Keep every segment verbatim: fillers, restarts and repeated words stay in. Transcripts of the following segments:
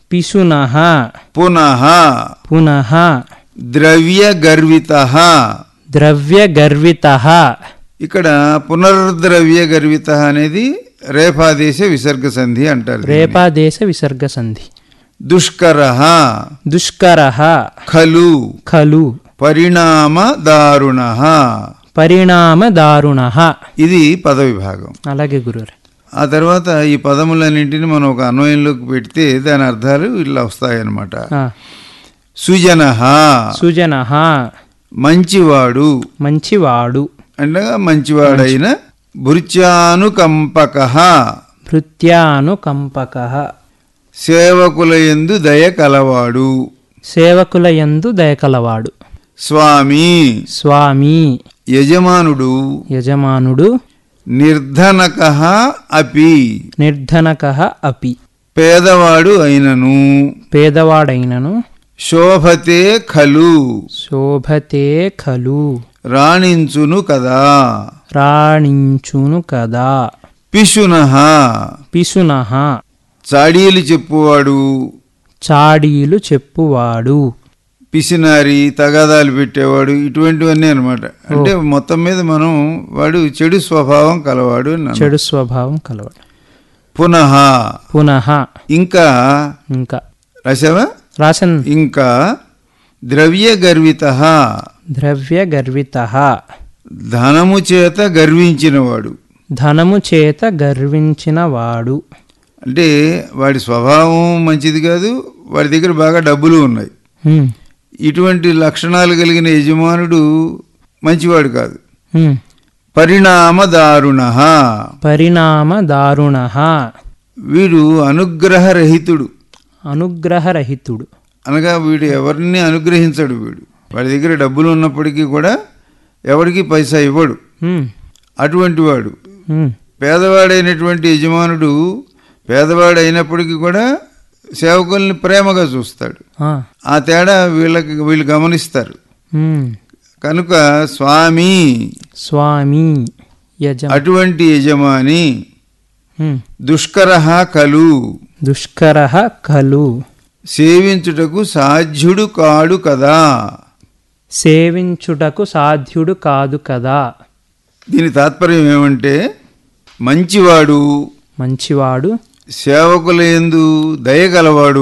పిశునః పునః పునః ద్రవ్య గర్వితః ద్రవ్య గర్వితః. ఇక్కడ పునర్ద్రవ్య గర్వితః అనేది రేఫాదేశ విసర్గ సంధి అంటారు. రేపాదేశ విసర్గ సంధి. దుష్కరః దుష్కరః ఖలు ఖలు పరిణామ దారుణః. పరిణామ దారుణః. ఇది పద విభాగం. అలాగే గురువుగారు. ఆ తర్వాత ఈ పదములన్నింటినీ మనం ఒక అన్వయంలోకి పెడితే దాని అర్థాలు ఇట్లా వస్తాయన్నమాట. సుజనః సుజనః మంచివాడు మంచివాడు అనగా మంచివాడైన. భృత్యానుకంపకః భృత్యానుకంపకః సేవకులయందు దయ కలవాడు. సేవకులయందు దయకలవాడు. స్వామి స్వామి యజమానుడు. యజమానుడు. నిర్ధనకః అపి నిర్ధనకః అపి పేదవాడు అయినను. పేదవాడైనను. శోభతే ఖలు శోభతే ఖలు రాణించును కదా. రాణించును కదా. పిశునః పిశునః చాడీలు చెప్పువాడు. చాడీలు చెప్పువాడు. పిసినారి తగాదాలు పెట్టేవాడు ఇటువంటివన్నీ అనమాట. అంటే మొత్తం మీద మనం వాడు చెడు స్వభావం కలవాడు. చెడు స్వభావం కలవాడు. పునః పునః ఇంకా ఇంకా రాసావా? రాసన్. ఇంకా ద్రవ్య గర్వితః ద్రవ్య గర్వితః ధనము చేత గర్వించినవాడు. ధనము చేత గర్వించినవాడు. అంటే వాడి స్వభావం మంచిది కాదు, వాడి దగ్గర బాగా డబ్బులు ఉన్నాయి. ఇటువంటి లక్షణాలు కలిగిన యజమానుడు మంచివాడు కాదు. పరిణామ దారుణః పరిణామ దారుణః వీడు అనుగ్రహరహితుడు. అనుగ్రహరహితుడు అనగా వీడు ఎవరిని అనుగ్రహించడు. వీడు వాడి దగ్గర డబ్బులు ఉన్నప్పటికీ కూడా ఎవరికి పైసా ఇవ్వడు. అటువంటి వాడు. పేదవాడైనటువంటి యజమానుడు పేదవాడు అయినప్పటికీ కూడా సేవకుల్ని ప్రేమగా చూస్తాడు. ఆ తేడా వీళ్ళకి వీళ్ళు గమనిస్తారు. కనుక స్వామి స్వామి అటువంటి యజమాని. దుష్కరః ఖలు దుష్కరః ఖలు సేవించుటకు సాధ్యుడు కాడు కదా. సేవించుటకు సాధ్యుడు కాదు కదా. దీని తాత్పర్యం ఏమంటే మంచివాడు మంచివాడు సేవకులందు దయగలవాడు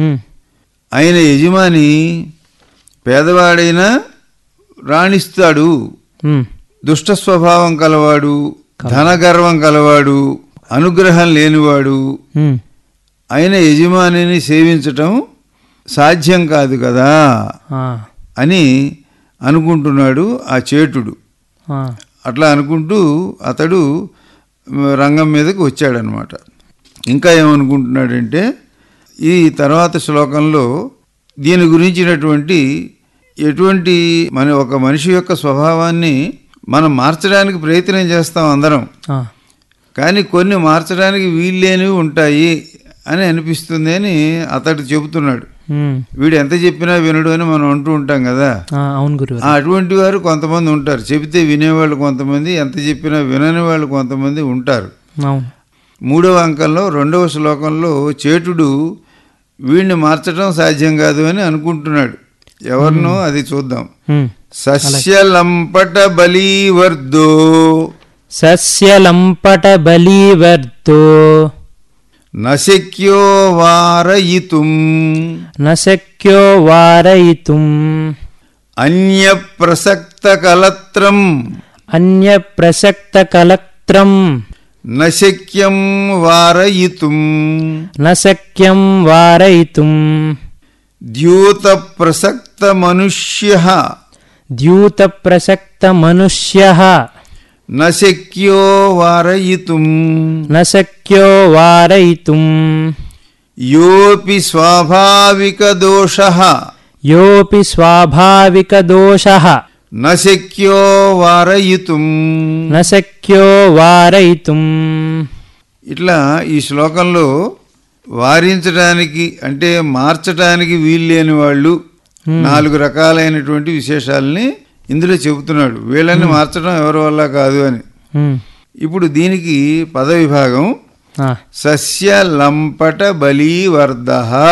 ఆయన యజమాని పేదవాడైనా రాణిస్తాడు. దుష్ట స్వభావం కలవాడు, ధనగర్వం కలవాడు, అనుగ్రహం లేనివాడు ఆయన యజమానిని సేవించటం సాధ్యం కాదు కదా అని అనుకుంటున్నాడు ఆ చేటుడు. అట్లా అనుకుంటూ అతడు రంగం మీదకి వచ్చాడనమాట. ఇంకా ఏమనుకుంటున్నాడంటే ఈ తర్వాత శ్లోకంలో దీని గురించినటువంటి ఎటువంటి మన ఒక మనిషి యొక్క స్వభావాన్ని మనం మార్చడానికి ప్రయత్నం చేస్తాం అందరం, కానీ కొన్ని మార్చడానికి వీల్లేనివి ఉంటాయి అని అనిపిస్తుంది అని అతడు చెబుతున్నాడు. వీడు ఎంత చెప్పినా వినడు అని మనం అంటూ ఉంటాం కదా. అవును గురు. అటువంటి వారు కొంతమంది ఉంటారు. చెబితే వినేవాళ్ళు కొంతమంది, ఎంత చెప్పినా వినని వాళ్ళు కొంతమంది ఉంటారు. మూడవ అంకంలో రెండవ శ్లోకంలో చేటుడు వీడిని మార్చడం సాధ్యం కాదు అని అనుకుంటున్నాడు. ఎవరినో అది చూద్దాం. సస్యలంపట బలీవర్దో సస్యలంపట బలీవర్దో నశక్యో వారయితుం నశక్యో వారయితుం అన్యప్రసక్త కలత్రం అన్యప్రసక్త కలత్రం నశక్యం వారయితుం నశక్యం వారయితుం ద్యూత ప్రసక్త మనుష్యః ద్యూత ప్రసక్త మనుష్యః నశక్యో వారయితుం నశక్యో వారయితుం యోపి స్వాభావిక దోషః యోపి స్వాభావిక దోషః నశక్యో వారయితుం నశక్యో వారయితుం. ఇట్లా ఈ శ్లోకంలో వారించడానికి అంటే మార్చడానికి వీల్లేని వాళ్ళు నాలుగు రకాలైనటువంటి విశేషాలని ఇందులో చెబుతున్నాడు. వీళ్ళని మార్చడం ఎవరి వల్ల కాదు అని. ఇప్పుడు దీనికి పద విభాగం సస్య లంపట బలీవర్ధః